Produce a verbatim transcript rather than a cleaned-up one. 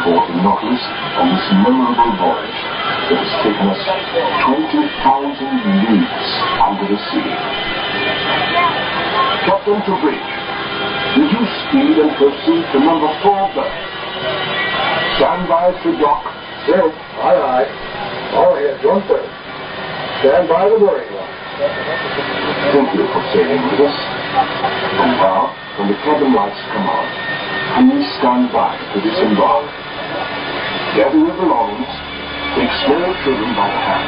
aboard the Nautilus on this memorable voyage that has taken us twenty thousand leagues under the sea. Captain to bridge, reduce speed and proceed to number four berth. Stand by to dock. Yes, aye, aye. All ahead, one third. Stand by the mooring line. Thank you for sailing with us. And now, when the cabin lights come on, please stand by to disembark. Gather your belongings, take small children by the hand.